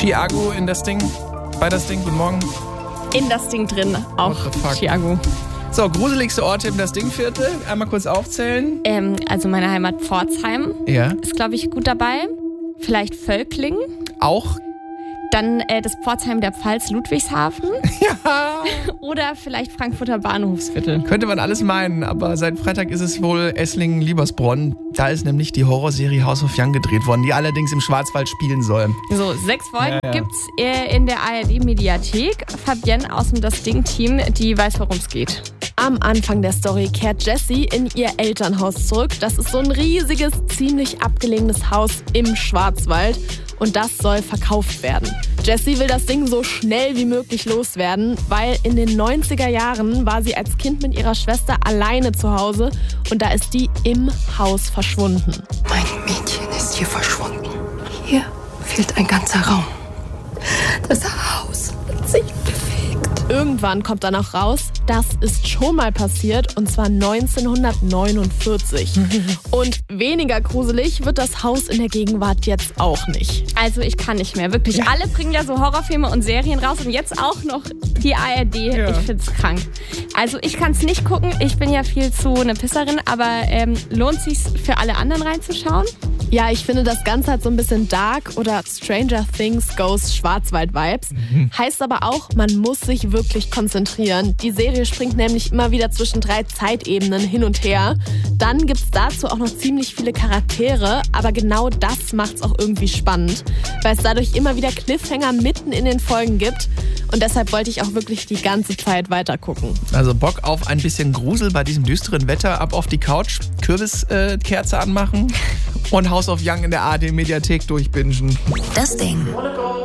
Chiago in das Ding? Bei das Ding? Guten Morgen. In das Ding drin, auch Chiago. So, gruseligste Orte im das Ding-Viertel. Einmal kurz aufzählen. Also meine Heimat Pforzheim ist, glaube ich, gut dabei. Vielleicht Völklingen. Auch. Dann das Pforzheim der Pfalz, Ludwigshafen. Ja. Oder vielleicht Frankfurter Bahnhofsviertel. Könnte man alles meinen, aber seit Freitag ist es wohl Esslingen-Liebersbronn. Da ist nämlich die Horrorserie House of Young gedreht worden, die allerdings im Schwarzwald spielen soll. So, 6 Folgen gibt's in der ARD-Mediathek. Fabienne aus dem Das Ding-Team, die weiß, worum es geht. Am Anfang der Story kehrt Jessie in ihr Elternhaus zurück. Das ist so ein riesiges, ziemlich abgelegenes Haus im Schwarzwald. Und das soll verkauft werden. Jessie will das Ding so schnell wie möglich loswerden, weil in den 90er Jahren war sie als Kind mit ihrer Schwester alleine zu Hause und da ist die im Haus verschwunden. Mein Mädchen ist hier verschwunden. Hier fehlt ein ganzer Raum. Das Haus hat sich bewegt. Irgendwann kommt dann auch raus, das ist schon mal passiert und zwar 1949. Und weniger gruselig wird das Haus in der Gegenwart jetzt auch nicht. Also ich kann nicht mehr, wirklich. Ja. Alle bringen ja so Horrorfilme und Serien raus und jetzt auch noch die ARD. Ja. Ich find's krank. Also ich kann's nicht gucken, ich bin ja viel zu eine Pisserin, aber lohnt sich's für alle anderen reinzuschauen? Ja, ich finde, das Ganze hat so ein bisschen Dark oder Stranger Things Ghost Schwarzwald-Vibes. Heißt aber auch, man muss sich wirklich konzentrieren. Die Serie springt nämlich immer wieder zwischen 3 Zeitebenen hin und her. Dann gibt's dazu auch noch ziemlich viele Charaktere, aber genau das macht's auch irgendwie spannend, weil es dadurch immer wieder Cliffhanger mitten in den Folgen gibt. Und deshalb wollte ich auch wirklich die ganze Zeit weiter gucken. Also Bock auf ein bisschen Grusel bei diesem düsteren Wetter, ab auf die Couch, Kürbiskerze anmachen und House of Young in der ARD-Mediathek durchbingen. Das Ding.